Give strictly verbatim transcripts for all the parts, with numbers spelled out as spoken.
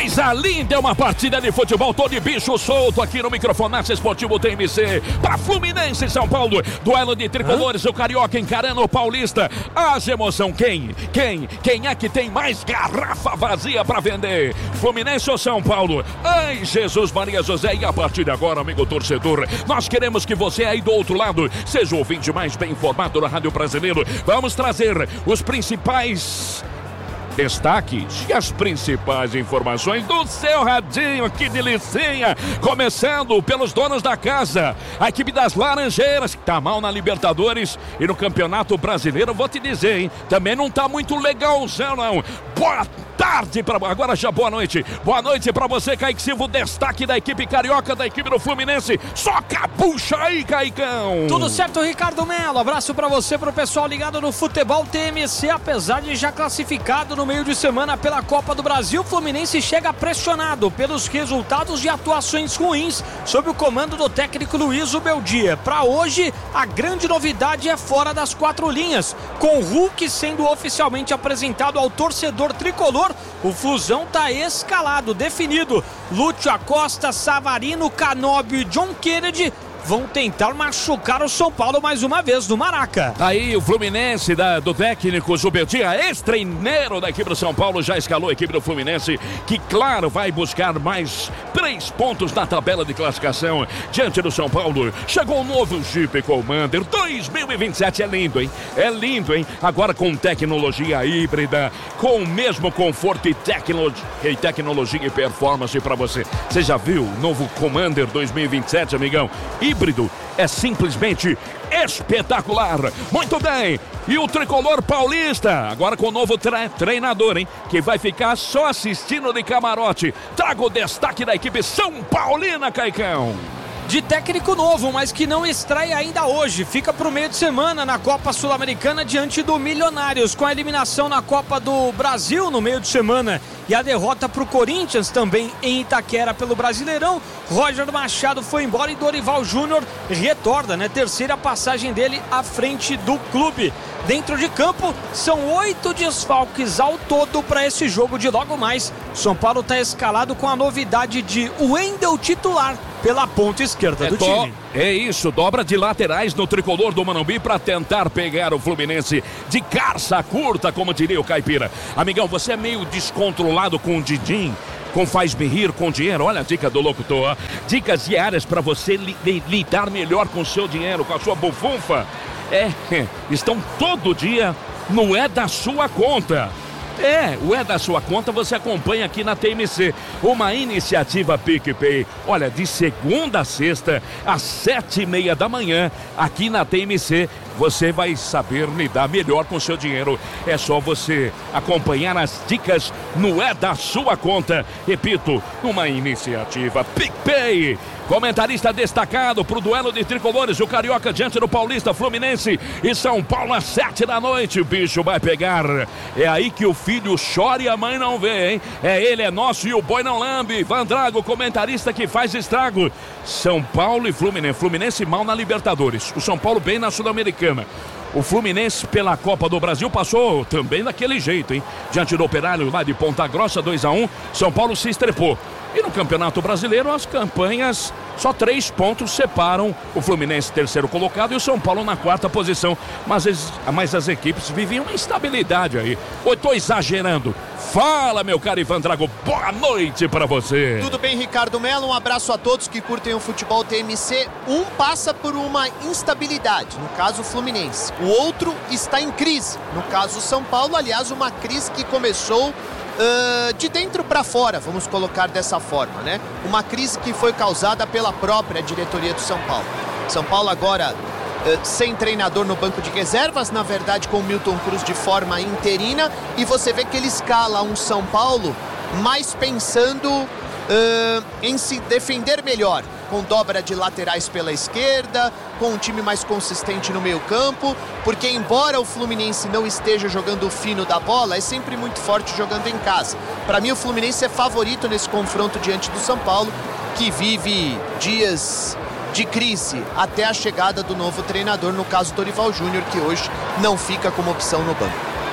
Coisa linda, é uma partida de futebol, tô de bicho solto aqui no Microfonaço Esportivo T M C. Pra Fluminense e São Paulo, duelo de tricolores, Hã? o Carioca encarando o Paulista. Haja emoção, quem? Quem? Quem é que tem mais garrafa vazia pra vender? Fluminense ou São Paulo? Ai, Jesus Maria José, e a partir de agora, amigo torcedor, nós queremos que você aí do outro lado seja o ouvinte mais bem informado da Rádio Brasileiro. Vamos trazer os principais destaques e as principais informações do seu radinho, que delicinha, começando pelos donos da casa, a equipe das Laranjeiras, que tá mal na Libertadores e no Campeonato Brasileiro, vou te dizer, hein, também não tá muito legalzão, não. Boa tarde para agora já boa noite. Boa noite para você, Kaique Silva, destaque da equipe carioca, da equipe do Fluminense. Só capucha aí, Caicão. Tudo certo, Ricardo Melo. Abraço para você, pro pessoal ligado no Futebol T M C, apesar de já classificado no meio de semana pela Copa do Brasil, o Fluminense chega pressionado pelos resultados de atuações ruins sob o comando do técnico Luiz Ubeldia. Para hoje, a grande novidade é fora das quatro linhas, com o Hulk sendo oficialmente apresentado ao torcedor tricolor. O Flusão tá escalado, definido. Lúcio Acosta, Savarino, Canóbio e John Kennedy vão tentar machucar o São Paulo mais uma vez no Maraca. Aí o Fluminense da, do técnico Zubeldia, ex-treineiro da equipe do São Paulo, já escalou a equipe do Fluminense, que claro vai buscar mais três pontos na tabela de classificação diante do São Paulo. Chegou o novo Jeep Commander dois mil e vinte e sete, é lindo, hein? É lindo, hein? Agora com tecnologia híbrida, com o mesmo conforto e, tecno... e tecnologia e performance para você. Você já viu o novo Commander dois mil e vinte e sete, amigão? Híbrido é simplesmente espetacular. Muito bem, e o tricolor paulista agora com o novo tre- treinador, hein, que vai ficar só assistindo de camarote. Traga o destaque da equipe São Paulina, Caicão. De técnico novo, mas que não estreia ainda hoje. Fica pro meio de semana na Copa Sul-Americana diante do Milionários, com a eliminação na Copa do Brasil no meio de semana e a derrota pro Corinthians também em Itaquera pelo Brasileirão. Roger Machado foi embora e Dorival Júnior retorna, né? Terceira passagem dele à frente do clube. Dentro de campo, são oito desfalques ao todo para esse jogo de logo mais. São Paulo está escalado com a novidade de Wendel titular pela ponta esquerda é do do... time. É isso, dobra de laterais no tricolor do Morumbi para tentar pegar o Fluminense de carça curta, como diria o Caipira. Amigão, você é meio descontrolado com o Didim, com faz-me rir com dinheiro. Olha a dica do locutor, dicas diárias para você li- li- lidar melhor com o seu dinheiro, com a sua bufunfa. É, estão todo dia no É da Sua Conta. É, o É da Sua Conta você acompanha aqui na T M C, uma iniciativa PicPay. Olha, de segunda a sexta, às sete e meia da manhã, aqui na T M C, você vai saber lidar melhor com o seu dinheiro. É só você acompanhar as dicas no É da Sua Conta. Repito, uma iniciativa PicPay. Comentarista destacado pro duelo de tricolores, o Carioca diante do Paulista, Fluminense e São Paulo às sete da noite. O bicho vai pegar. É aí que o filho chora e a mãe não vê, hein? É ele, é nosso e o boi não lambe. Van Drago, comentarista que faz estrago. São Paulo e Fluminense. Fluminense mal na Libertadores. O São Paulo bem na Sul-Americana. O Fluminense pela Copa do Brasil passou também daquele jeito, hein? Diante do Operário lá de Ponta Grossa, dois a um. São Paulo se estrepou. E no Campeonato Brasileiro, as campanhas, só três pontos separam o Fluminense terceiro colocado e o São Paulo na quarta posição. Mas, as, mas as equipes viviam uma instabilidade aí. Ou estou exagerando? Fala, meu caro Ivan Drago, boa noite para você. Tudo bem, Ricardo Melo? Um abraço a todos que curtem o futebol T M C. Um passa por uma instabilidade, no caso o Fluminense. O outro está em crise, no caso o São Paulo. Aliás, uma crise que começou Uh, de dentro para fora, vamos colocar dessa forma, né? Uma crise que foi causada pela própria diretoria do São Paulo. São Paulo agora uh, sem treinador no banco de reservas, na verdade com o Milton Cruz de forma interina, e você vê que ele escala um São Paulo mais pensando uh, em se defender melhor, com dobra de laterais pela esquerda, com um time mais consistente no meio campo, porque embora o Fluminense não esteja jogando o fino da bola, é sempre muito forte jogando em casa. Para mim o Fluminense é favorito nesse confronto diante do São Paulo, que vive dias de crise até a chegada do novo treinador, no caso Dorival Júnior, que hoje não fica como opção no banco.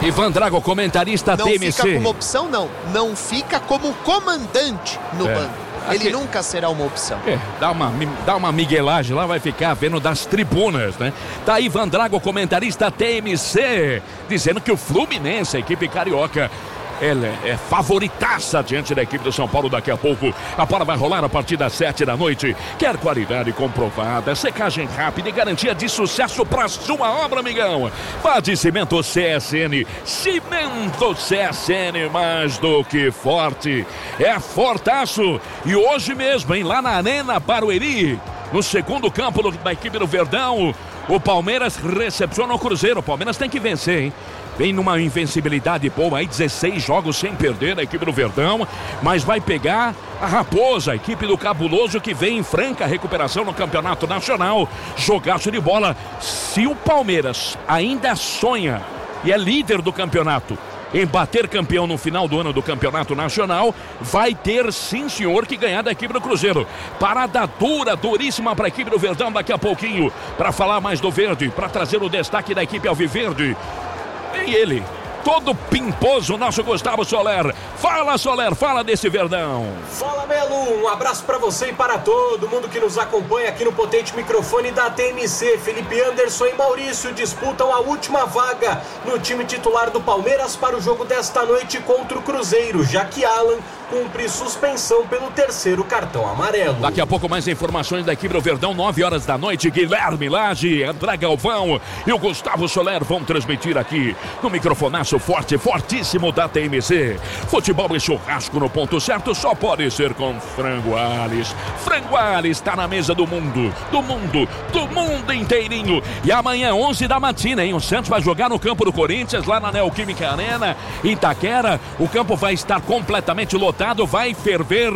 Ivan Drago, comentarista não T M C. Não fica como opção, não. Não fica como comandante no é. banco. Ele Aqui... nunca será uma opção. É, dá uma, dá uma miguelagem lá, vai ficar vendo das tribunas, né? Tá aí Ivan Drago, comentarista T M C, dizendo que o Fluminense, a equipe carioca, ela é favoritaça diante da equipe do São Paulo daqui a pouco. A bola vai rolar a partir das sete da noite. Quer qualidade comprovada, secagem rápida e garantia de sucesso para sua obra, amigão? Vá de Cimento C S N. Cimento C S N, mais do que forte. É fortaço. E hoje mesmo, hein, lá na Arena Barueri, no segundo campo da equipe do Verdão, o Palmeiras recepciona o Cruzeiro. O Palmeiras tem que vencer, hein? Vem numa invencibilidade boa aí, dezesseis jogos sem perder a equipe do Verdão, mas vai pegar a Raposa, a equipe do Cabuloso, que vem em franca recuperação no Campeonato Nacional. Jogaço de bola. Se o Palmeiras ainda sonha e é líder do campeonato em bater campeão no final do ano do Campeonato Nacional, vai ter sim, senhor, que ganhar da equipe do Cruzeiro. Parada dura, duríssima para a equipe do Verdão daqui a pouquinho, para falar mais do verde, para trazer o destaque da equipe alviverde. Vem ele, todo pimposo, nosso Gustavo Soler. Fala, Soler, fala desse Verdão. Fala, Melo, um abraço para você e para todo mundo que nos acompanha aqui no potente microfone da T M C. Felipe Anderson e Maurício disputam a última vaga no time titular do Palmeiras para o jogo desta noite contra o Cruzeiro, já que Alan cumpre suspensão pelo terceiro cartão amarelo. Daqui a pouco mais informações da equipe do Verdão, nove horas da noite. Guilherme Lage, André Galvão e o Gustavo Soler vão transmitir aqui no microfonaço forte, fortíssimo da T M C. Futebol e churrasco no ponto certo só pode ser com Frango Ales. Frango Ales está na mesa do mundo, do mundo, do mundo inteirinho. E amanhã, onze da matina, hein? O Santos vai jogar no campo do Corinthians, lá na Neoquímica Arena, em Itaquera. O campo vai estar completamente lotado. Vai ferver.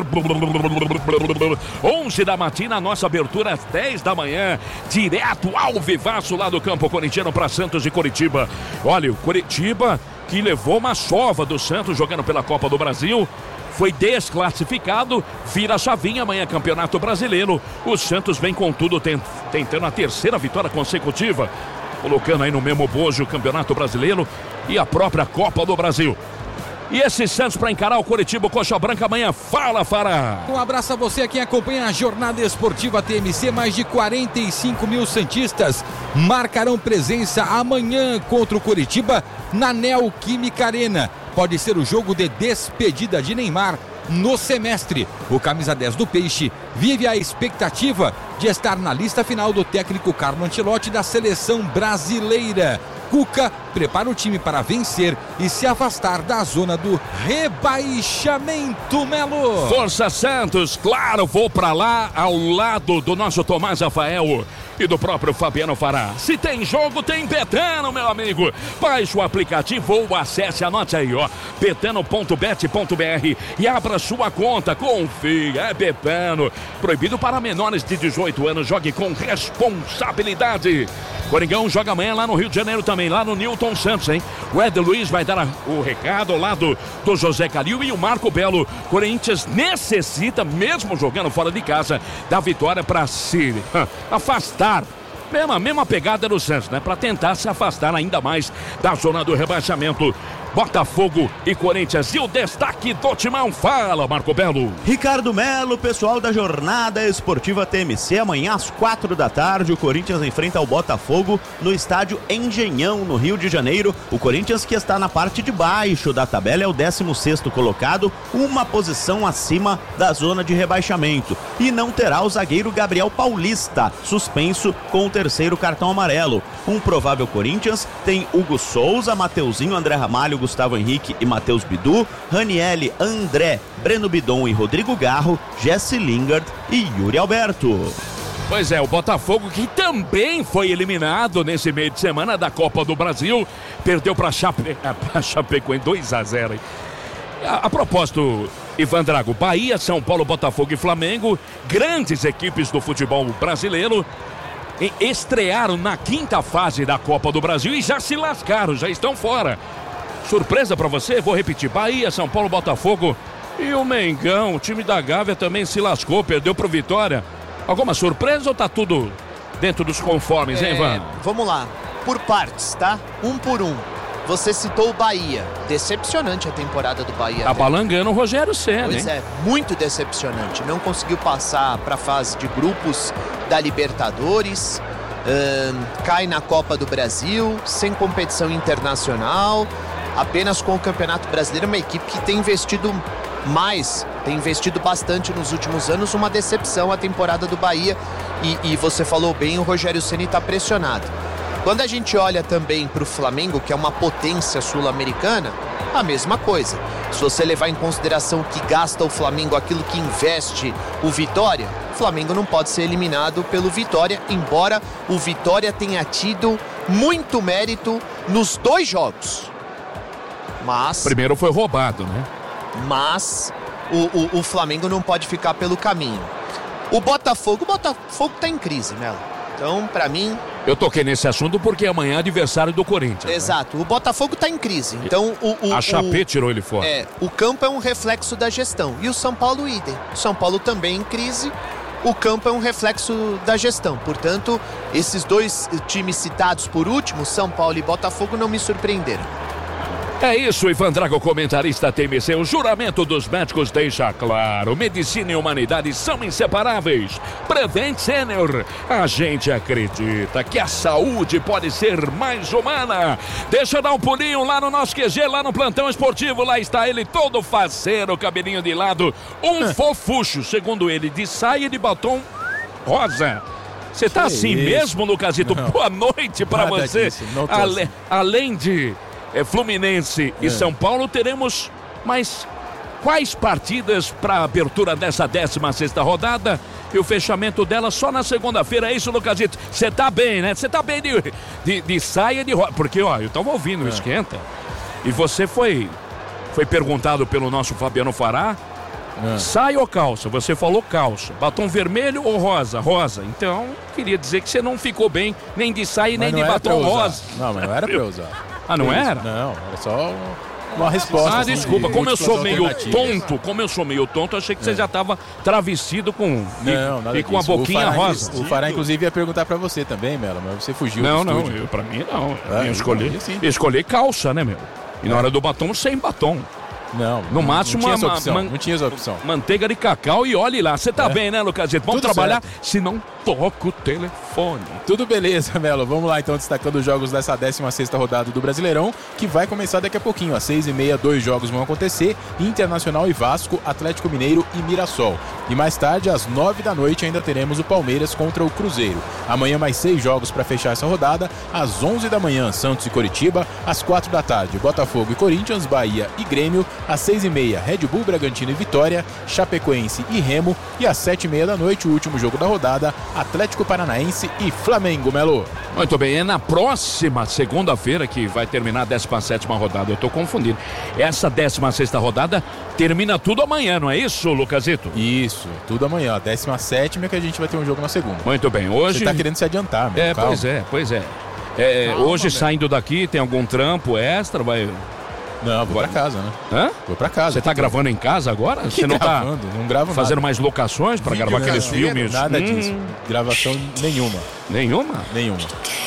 onze da matina, a nossa abertura às dez da manhã, direto ao vivaço lá do campo corintiano para Santos e Coritiba. Olha, o Coritiba, que levou uma sova do Santos jogando pela Copa do Brasil, foi desclassificado, vira a chavinha, amanhã Campeonato Brasileiro. O Santos vem com tudo, tentando a terceira vitória consecutiva, colocando aí no mesmo bojo o Campeonato Brasileiro e a própria Copa do Brasil. E esse Santos para encarar o Coritiba, Coxa Branca amanhã. Fala, Fará! Um abraço a você quem acompanha a jornada esportiva T M C. Mais de quarenta e cinco mil santistas marcarão presença amanhã contra o Coritiba na Neoquímica Arena. Pode ser o jogo de despedida de Neymar no semestre. O camisa dez do Peixe vive a expectativa de estar na lista final do técnico Carlo Ancelotti da seleção brasileira. Cuca prepara o time para vencer e se afastar da zona do rebaixamento, Melo. Força Santos, claro, vou para lá ao lado do nosso Tomás Rafael e do próprio Fabiano Fará. Se tem jogo, tem Betano, meu amigo. Baixe o aplicativo ou acesse, anote aí, ó, betano ponto bet ponto br e abra sua conta. Confia, é Betano. Proibido para menores de dezoito anos, jogue com responsabilidade. Coringão joga amanhã lá no Rio de Janeiro também, lá no Newton Santos, hein? O Ed Luiz vai dar a, o recado ao lado do José Calil e o Marco Belo. Corinthians necessita, mesmo jogando fora de casa, da vitória para se afastar. Mesma, mesma pegada do Santos, né? Para tentar se afastar ainda mais da zona do rebaixamento. Botafogo e Corinthians. E o destaque do Timão. Fala, Marco Belo. Ricardo Melo, pessoal da jornada esportiva T M C. Amanhã às quatro da tarde, o Corinthians enfrenta o Botafogo no estádio Engenhão, no Rio de Janeiro. O Corinthians, que está na parte de baixo da tabela, é o décimo sexto colocado, uma posição acima da zona de rebaixamento. E não terá o zagueiro Gabriel Paulista, suspenso com o terceiro cartão amarelo. Um provável Corinthians tem Hugo Souza, Mateuzinho, André Ramalho, Gustavo Henrique e Matheus Bidu, Ranielli, André, Breno Bidon e Rodrigo Garro, Jesse Lingard e Yuri Alberto. Pois é, o Botafogo, que também foi eliminado nesse meio de semana da Copa do Brasil, perdeu para Chape... Chapecoense dois a zero. A, a propósito, Ivan Drago, Bahia, São Paulo, Botafogo e Flamengo, grandes equipes do futebol brasileiro, estrearam na quinta fase da Copa do Brasil e já se lascaram, já estão fora. Surpresa pra você? Vou repetir: Bahia, São Paulo, Botafogo e o Mengão, o time da Gávea também se lascou, perdeu pro Vitória. Alguma surpresa ou tá tudo dentro dos conformes, hein, Ivan? É, vamos lá, por partes, tá? Um por um. Você citou o Bahia. Decepcionante a temporada do Bahia. Tá balangando o Rogério Ceni. Pois é, muito decepcionante. Não conseguiu passar para a fase de grupos da Libertadores. Hum, cai na Copa do Brasil, sem competição internacional, apenas com o Campeonato Brasileiro. Uma equipe que tem investido mais, tem investido bastante nos últimos anos. Uma decepção a temporada do Bahia. E, e você falou bem, o Rogério Ceni está pressionado. Quando a gente olha também para o Flamengo, que é uma potência sul-americana, a mesma coisa. Se você levar em consideração o que gasta o Flamengo, aquilo que investe o Vitória, o Flamengo não pode ser eliminado pelo Vitória, embora o Vitória tenha tido muito mérito nos dois jogos. Mas... Primeiro foi roubado, né? Mas o, o, o Flamengo não pode ficar pelo caminho. O Botafogo, o Botafogo tá em crise, Melo. Então, pra mim... Eu toquei nesse assunto porque amanhã é aniversário do Corinthians. Exato. Né? O Botafogo tá em crise. Então, o... o a Chapé o, tirou ele fora. É, o campo é um reflexo da gestão. E o São Paulo, idem. O São Paulo também em crise. O campo é um reflexo da gestão. Portanto, esses dois times citados por último, São Paulo e Botafogo, não me surpreenderam. É isso, Ivan Drago, comentarista T M C. O juramento dos médicos deixa claro: medicina e humanidade são inseparáveis. Prevent Senior, a gente acredita que a saúde pode ser mais humana. Deixa eu dar um pulinho lá no nosso Q G, lá no plantão esportivo. Lá está ele, todo faceiro, cabelinho de lado, um fofucho, segundo ele, de saia e de batom rosa. Você tá Que assim isso? mesmo, Lucasito? Não. Boa noite pra Nada você. disso, não tô Ale- assim. Além de é, Fluminense e É. São Paulo, teremos mais quais partidas para a abertura dessa décima sexta rodada e o fechamento dela só na segunda-feira. É isso, Lucasito? Você tá bem, né? Você tá bem de, de, de saia de rosa. Porque, ó, eu tava ouvindo o É. Esquenta e você foi, foi perguntado pelo nosso Fabiano Fará. É. Saia ou calça? Você falou calça. Batom vermelho ou rosa? Rosa. Então, queria dizer que você não ficou bem nem de saia Mas nem não de era batom pra eu usar. rosa. Não, mas não era pra eu usar. Ah, não Que isso? era? Não, era só uma resposta. Ah, assim, desculpa, de como eu sou múltiplas meio alternativas. tonto, como eu sou meio tonto, eu achei que você já tava travestido com e, Não, nada e com a disso. O boquinha Fará, rosa. O Fará, inclusive, ia perguntar pra você também, Melo, mas você fugiu Não, do não, estúdio. eu, pra mim não. Ah, eu escolhi, eu sim. eu escolhi calça, né, meu? E na hora do batom, sem batom. Não, No máximo, não tinha essa uma- opção. man- Não tinha essa opção. Manteiga de cacau e olhe lá. Você tá É. bem, né, Lucasito? Vamos Tudo trabalhar, certo. se não toca o telefone. Tudo beleza, Melo. Vamos lá, então, destacando os jogos dessa décima sexta rodada do Brasileirão, que vai começar daqui a pouquinho. Às seis e meia, dois jogos vão acontecer: Internacional e Vasco, Atlético Mineiro e Mirassol. E mais tarde, às nove da noite, ainda teremos o Palmeiras contra o Cruzeiro. Amanhã, mais seis jogos para fechar essa rodada. Às onze da manhã, Santos e Coritiba. Às quatro da tarde, Botafogo e Corinthians, Bahia e Grêmio. Às seis e meia, Red Bull, Bragantino e Vitória, Chapecoense e Remo. E às sete e meia da noite, o último jogo da rodada, Atlético Paranaense e Flamengo, Melo. Muito bem, é na próxima segunda-feira que vai terminar a décima sétima rodada. Eu tô confundindo. Essa décima sexta rodada termina tudo amanhã, não é isso, Lucasito? Isso, tudo amanhã. A décima sétima que a gente vai ter um jogo na segunda. Muito bem, hoje... Você tá querendo se adiantar, meu. É, Calma. pois é, pois é. É, Calma, hoje meu. saindo daqui, tem algum trampo extra? Vai... Não, vou Vai. pra casa, né? Hã? Vou pra casa. Você tá gravando em casa agora? Que Você não tá gravando? Não gravo fazendo nada. mais locações pra gravar aqueles caseiro, filmes? Nada Hum, disso. Gravação nenhuma. Nenhuma? Nenhuma.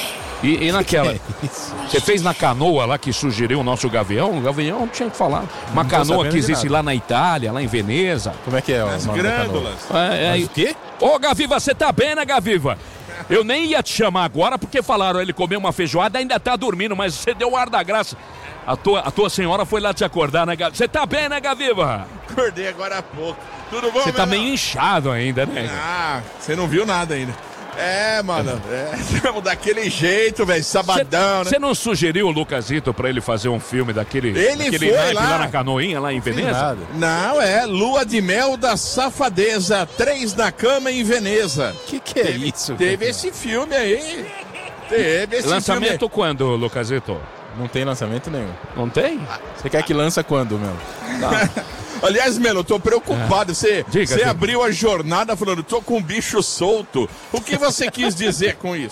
E, e naquela... Isso. Você fez na canoa lá que sugeriu o nosso Gavião? O Gavião tinha que falar. Uma Não tô canoa sabendo que de existe nada. lá na Itália, lá em Veneza. Como é que é o As nome da canoa? grândulas. É, é, Mas o quê? Ô, Gaviva, você tá bem, né, Gaviva? Eu nem ia te chamar agora porque falaram ele comeu uma feijoada e ainda tá dormindo, mas você deu o ar da graça. A tua, a tua senhora foi lá te acordar, né, Gaviva? Você tá bem, né, Gaviva? Acordei agora há pouco. Tudo bom, Você tá Melão? meio inchado ainda, né? Ah, você não viu nada ainda. É, mano, é, estamos daquele jeito, velho, sabadão, né? Você não sugeriu o Lucasito pra ele fazer um filme daquele, Ele daquele foi naipe lá. lá na canoinha, lá em Veneza? Nada. Não, é Lua de Mel da Safadeza, três na cama em Veneza. O que que é isso? Teve cara? esse filme aí. Teve esse Lançamento filme. quando, Lucasito? Não tem lançamento nenhum. Não tem? Você quer que lança quando, meu? Aliás, Melo, eu tô preocupado. Você, Diga, você diga. abriu a jornada falando, tô com um bicho solto. O que você quis dizer com isso?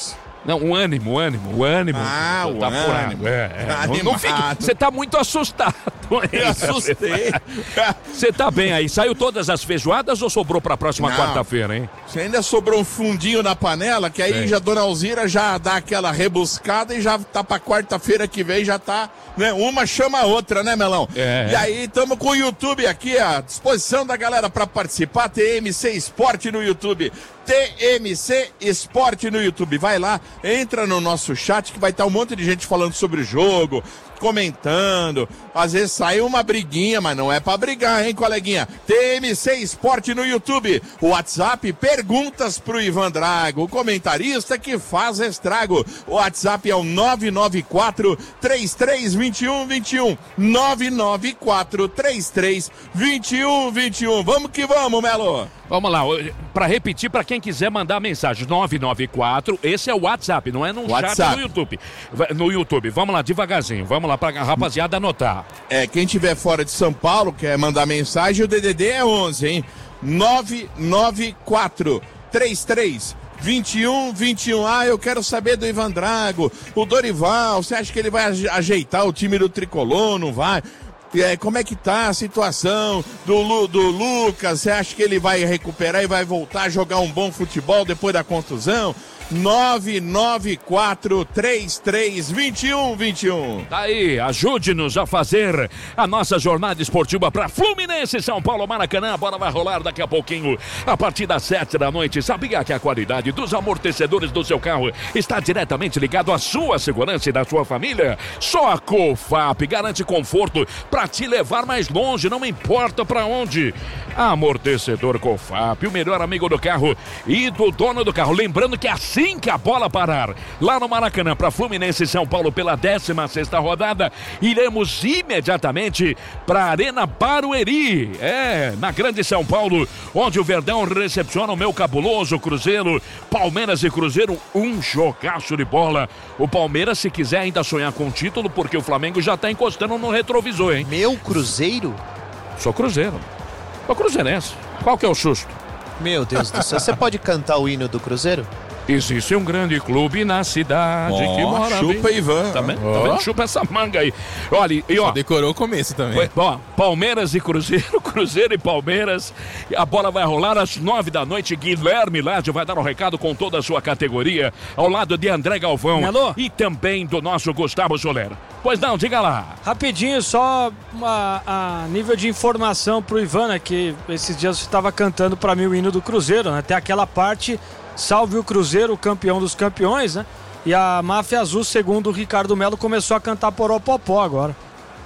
Não, o ânimo, o ânimo, o ânimo. Ah, o tá ânimo. É, é. Não, não fique, você tá muito assustado. Eu assustei. Você tá bem aí? Saiu todas as feijoadas ou sobrou pra próxima Não. quarta-feira, hein? Você ainda sobrou um fundinho na panela, que aí Sei. já a dona Alzira já dá aquela rebuscada e já tá pra quarta-feira que vem, já tá, né? Uma chama a outra, né, Melão? É. E aí, tamo com o YouTube aqui à disposição da galera pra participar. T M C Esporte no YouTube. T M C Esporte no YouTube. Vai lá, entra no nosso chat que vai estar um monte de gente falando sobre o jogo, comentando. Às vezes sai uma briguinha, mas não é pra brigar, hein, coleguinha? T M C Esporte no YouTube. O WhatsApp, perguntas pro Ivan Drago, o comentarista que faz estrago. O WhatsApp é o nove nove quatro, três três dois um dois um. nove nove quatro, três três dois um dois um. Vamos que vamos, Melo. Vamos lá, para repetir, para quem quiser mandar mensagem, nove nove quatro, esse é o WhatsApp, não é no WhatsApp. chat no YouTube. No YouTube, vamos lá, devagarzinho, vamos lá pra rapaziada anotar. É, quem tiver fora de São Paulo, quer mandar mensagem, o D D D é onze, hein? nove nove quatro, três três dois um dois um. Ah, eu quero saber do Ivan Drago, o Dorival, você acha que ele vai ajeitar o time do Tricolor, não vai? É, como é que tá a situação do, Lu, do Lucas? Você acha que ele vai recuperar e vai voltar a jogar um bom futebol depois da contusão? nove nove quatro, três três dois um dois um. Daí, ajude-nos a fazer a nossa jornada esportiva para Fluminense, São Paulo, Maracanã. A bola vai rolar daqui a pouquinho, a partir das sete da noite. Sabia que a qualidade dos amortecedores do seu carro está diretamente ligado à sua segurança e da sua família? Só a Cofap garante conforto para te levar mais longe, não importa para onde. Amortecedor Cofap, o melhor amigo do carro e do dono do carro. Lembrando que assim que a bola parar lá no Maracanã para Fluminense e São Paulo pela décima sexta rodada, iremos imediatamente para a Arena Barueri, é, na Grande São Paulo, onde o Verdão recepciona o meu cabuloso Cruzeiro. Palmeiras e Cruzeiro, um jogaço de bola. O Palmeiras, se quiser ainda sonhar com o título, porque o Flamengo já tá encostando no retrovisor, hein? Meu Cruzeiro? Sou Cruzeiro. Sou cruzeirense. Qual que é o susto? Meu Deus do céu, você pode cantar o hino do Cruzeiro? Existe um grande clube na cidade oh, que mora chupa, bem. Ivan. Tá vendo? Oh. Tá vendo? Chupa essa manga aí. Olha, e ó. Só decorou o começo também. Foi, ó, Palmeiras e Cruzeiro, Cruzeiro e Palmeiras. A bola vai rolar às nove da noite. Guilherme Ládio vai dar um recado com toda a sua categoria, ao lado de André Galvão. Alô? E também do nosso Gustavo Soler. Pois não, diga lá. Rapidinho, só uma, a nível de informação pro Ivan, né, que esses dias você estava cantando para mim o hino do Cruzeiro, né? Até aquela parte, salve o Cruzeiro, o campeão dos campeões, né? E a Máfia Azul, segundo o Ricardo Melo, começou a cantar Poropopó agora.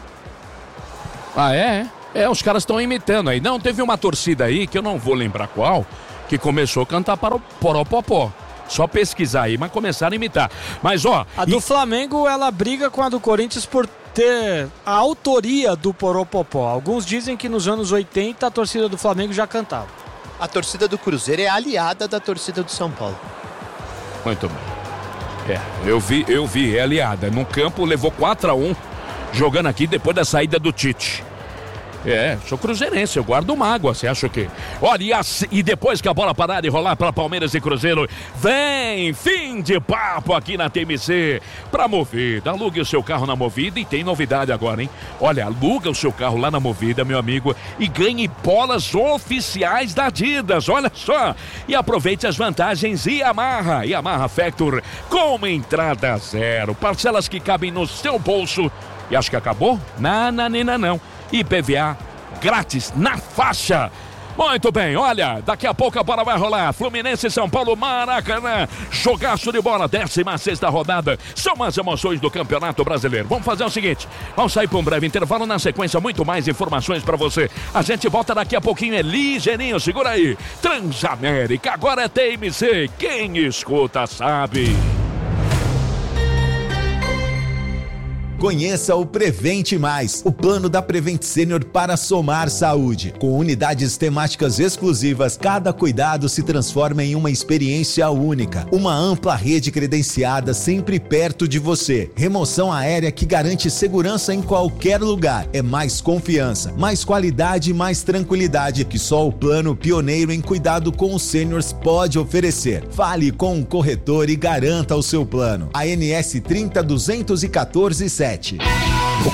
Ah, é? É, os caras estão imitando aí. Não, teve uma torcida aí, que eu não vou lembrar qual, que começou a cantar para o Poropopó. Só pesquisar aí, mas começaram a imitar. Mas, ó... A do e... Flamengo, ela briga com a do Corinthians por ter a autoria do Poropopó. Alguns dizem que nos anos oitenta a torcida do Flamengo já cantava. A torcida do Cruzeiro é aliada da torcida do São Paulo. Muito bem. É, eu vi, eu vi, é aliada. No campo levou quatro a um, jogando aqui depois da saída do Tite. É, sou cruzeirense, eu guardo mágoa, você acha o quê? Olha, e, assim, e depois que a bola parar de rolar para Palmeiras e Cruzeiro, vem fim de papo aqui na T M C pra Movida. Alugue o seu carro na Movida e tem novidade agora, hein? Olha, aluga o seu carro lá na Movida, meu amigo, e ganhe bolas oficiais da Adidas, olha só. E aproveite as vantagens Yamaha, Yamaha Factor, com entrada zero, parcelas que cabem no seu bolso. E acho que acabou? Não, não, não, não. I P V A grátis na faixa. Muito bem, olha, daqui a pouco a bola vai rolar. Fluminense e São Paulo, Maracanã. Jogaço de bola, décima sexta rodada. São as emoções do Campeonato Brasileiro. Vamos fazer o seguinte, vamos sair para um breve intervalo. Na sequência, muito mais informações para você. A gente volta daqui a pouquinho, é ligeirinho, segura aí. Transamérica, agora é T M C. Quem escuta sabe. Conheça o Prevente Mais, o plano da Prevent Senior para somar saúde. Com unidades temáticas exclusivas, cada cuidado se transforma em uma experiência única. Uma ampla rede credenciada sempre perto de você. Remoção aérea que garante segurança em qualquer lugar. É mais confiança, mais qualidade e mais tranquilidade que só o plano pioneiro em cuidado com os sêniors pode oferecer. Fale com um corretor e garanta o seu plano. A N S trinta duzentos e quatorze sete.